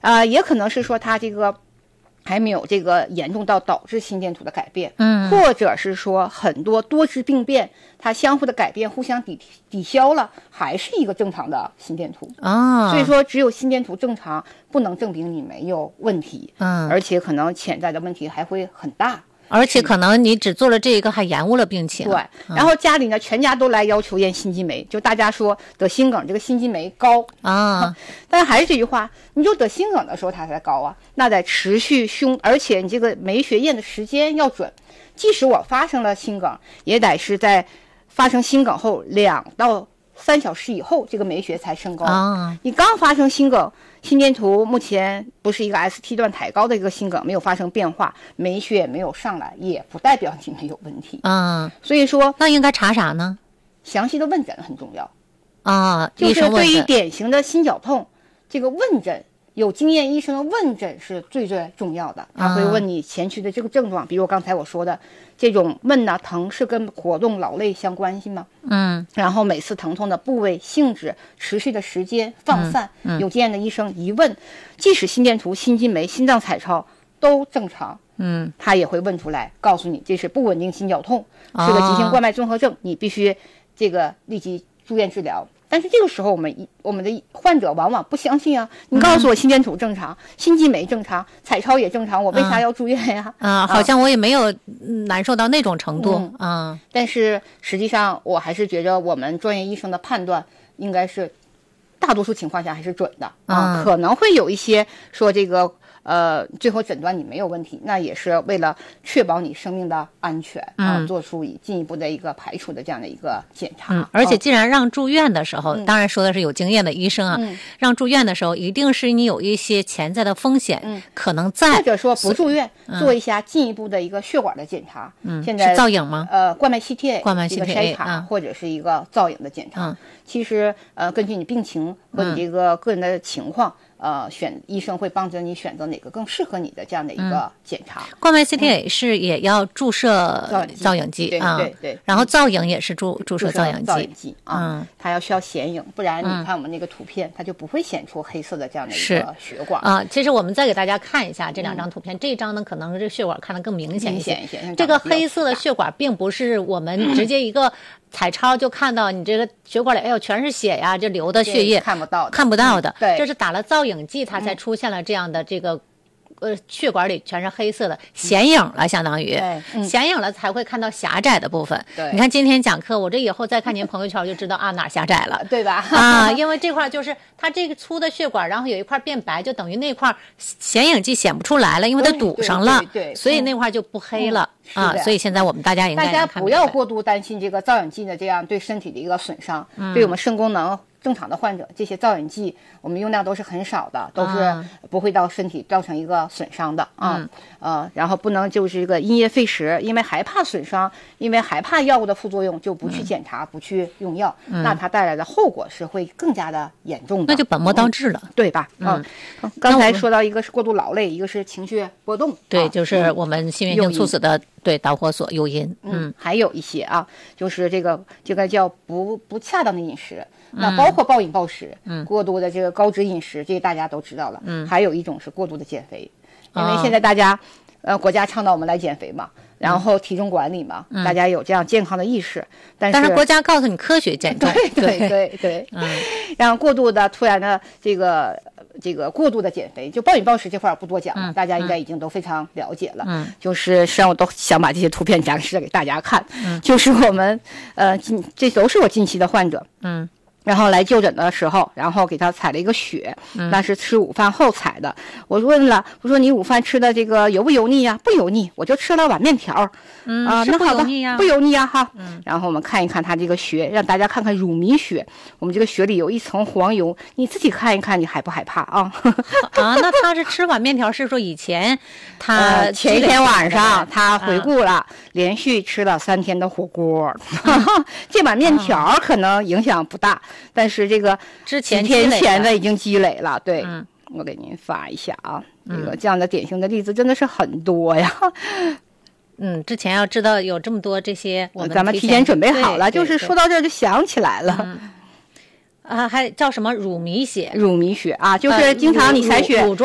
也可能是说它这个还没有这个严重到导致心电图的改变，或者是说很多多支病变它相互的改变互相抵消了，还是一个正常的心电图所以说只有心电图正常不能证明你没有问题，而且可能潜在的问题还会很大。 而且可能你只做了这个还延误了病情。 对，然后家里呢全家都来要求验心肌酶，就大家说得心梗这个心肌酶高但还是这句话，你就得心梗的时候它才高啊，那得持续而且你这个酶血验的时间要准，即使我发生了心梗，也得是在发生心梗后2到3小时以后这个酶血才升高你刚发生心梗，心电图目前不是一个 ST 段抬高的一个心梗，没有发生变化，酶血也没有上来，也不代表你没有问题所以说那应该查啥呢？ 详细的问诊很重要就是对于典型的心绞痛，这个问诊有经验医生的问诊是最重要的，他会问你前驱的这个症状，比如刚才我说的这种闷疼是跟活动劳累相关系吗？然后每次疼痛的部位、性质、持续的时间、放散，有经验的医生一问，即使心电图、心肌酶、心脏彩超都正常，他也会问出来，告诉你这是不稳定心绞痛，是个急性冠脉综合症，你必须这个立即住院治疗。但是这个时候我们的患者往往不相信啊，你告诉我心电图正常，心肌酶正常，彩超也正常，我为啥要住院呀？ 好像我也没有难受到那种程度但是实际上我还是觉着我们专业医生的判断应该是大多数情况下还是准的可能会有一些说这个最后诊断你没有问题，那也是为了确保你生命的安全做出进一步的一个排除的这样的一个检查而且既然让住院的时候当然说的是有经验的医生让住院的时候一定是你有一些潜在的风险可能在， 或者说不住院做一下进一步的一个血管的检查现在是造影吗？ 冠脉 CTA 冠脉 CTA 一个筛查或者是一个造影的检查其实根据你病情和你这个个人的情况医生会帮着你选择哪个更适合你的这样的一个检查。 冠脉 CTA 是也要注射造影剂对， 然后造影也是注射造影剂它需要显影，不然你看我们那个图片它就不会显出黑色的这样的一个血管其实我们再给大家看一下这2张图片这一张呢可能这个血管看得更明显一些这个黑色的血管并不是我们直接一个彩超就看到你这个血管里哎呦全是血呀，这流的血液看不到的对， 这是打了造影剂它才出现了这样的这个血管里全是黑色的显影了，相当于显影了才会看到狭窄的部分你看今天讲课我这以后再看您朋友圈就知道哪儿狭窄了对吧因为这块就是它这个粗的血管然后有一块变白，就等于那块显影剂显不出来了，因为它堵上了对所以那块就不黑了所以现在我们大家应该大家不要过度担心这个造影剂的这样对身体的一个损伤对我们肾功能正常的患者，这些造影剂我们用量都是很少的，都是不会到身体造成一个损伤的然后不能就是一个因噎废食，因为害怕损伤，因为害怕药物的副作用就不去检查不去用药那它带来的后果是会更加的严重的， 那就本末倒置了对吧刚才说到一个是过度劳累，一个是情绪波动对就是我们心源性猝死的对导火索诱因还有一些就是这个叫不恰当的饮食那包括暴饮暴食过度的这个高脂饮食，这个大家都知道了还有一种是过度的减肥因为现在大家国家倡导我们来减肥嘛然后体重管理嘛大家有这样健康的意识但是国家告诉你科学减重对然后过度的突然的这个过度的减肥就暴饮暴食这块不多讲了大家应该已经都非常了解了就是实际上我都想把这些图片展示给大家看就是我们这都是我近期的患者然后来就诊的时候，然后给他采了一个血，那是吃午饭后采的。我问了，我说你午饭吃的这个油不油腻呀？不油腻，我就吃了碗面条。 那好的， 不油腻呀哈。然后我们看一看他这个血，让大家看看乳糜血。我们这个血里有一层黄油，你自己看一看，你害不害怕啊？ 那他是吃碗面条，是说以前他前一天晚上他回顾了，连续吃了3天的火锅，这碗面条可能影响不大。但是这个之前几天前的已经积累了，对，我给您发一下这样的典型的例子真的是很多呀。 之前要知道有这么多这些， 咱们提前准备好了，就是说到这儿就想起来了。 还叫什么乳糜血？ 乳糜血就是经常你采血，